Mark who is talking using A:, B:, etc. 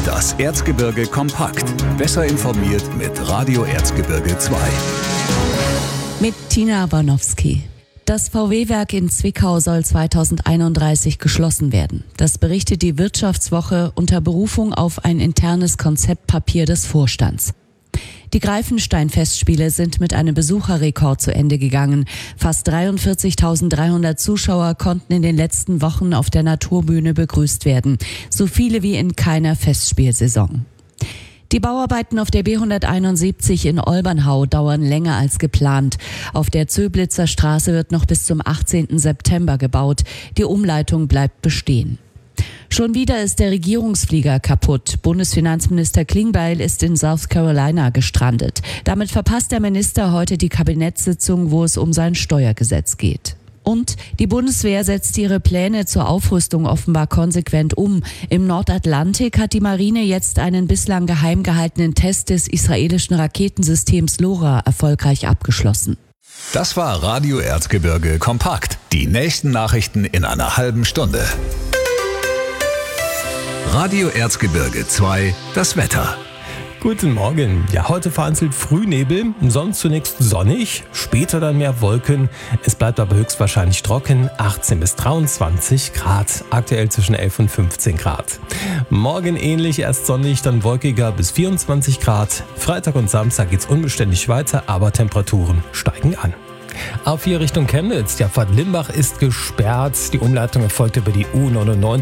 A: Das Erzgebirge kompakt. Besser informiert mit Radio Erzgebirge 2.
B: Mit Tina Warnowski. Das VW-Werk in Zwickau soll 2031 geschlossen werden. Das berichtet die Wirtschaftswoche unter Berufung auf ein internes Konzeptpapier des Vorstands. Die Greifenstein-Festspiele sind mit einem Besucherrekord zu Ende gegangen. Fast 43.300 Zuschauer konnten in den letzten Wochen auf der Naturbühne begrüßt werden. So viele wie in keiner Festspielsaison. Die Bauarbeiten auf der B171 in Olbernhau dauern länger als geplant. Auf der Zöblitzer Straße wird noch bis zum 18. September gebaut. Die Umleitung bleibt bestehen. Schon wieder ist der Regierungsflieger kaputt. Bundesfinanzminister Klingbeil ist in South Carolina gestrandet. Damit verpasst der Minister heute die Kabinettssitzung, wo es um sein Steuergesetz geht. Und die Bundeswehr setzt ihre Pläne zur Aufrüstung offenbar konsequent um. Im Nordatlantik hat die Marine jetzt einen bislang geheim gehaltenen Test des israelischen Raketensystems LoRa erfolgreich abgeschlossen.
A: Das war Radio Erzgebirge kompakt. Die nächsten Nachrichten in einer halben Stunde. Radio Erzgebirge 2, das Wetter.
C: Guten Morgen. Ja, heute vereinzelt Frühnebel, sonst zunächst sonnig, später dann mehr Wolken. Es bleibt aber höchstwahrscheinlich trocken, 18 bis 23 Grad, aktuell zwischen 11 und 15 Grad. Morgen ähnlich, erst sonnig, dann wolkiger bis 24 Grad. Freitag und Samstag geht's unbeständig weiter, aber Temperaturen steigen an. A4 Richtung Chemnitz, die Abfahrt Limbach ist gesperrt. Die Umleitung erfolgt über die U99.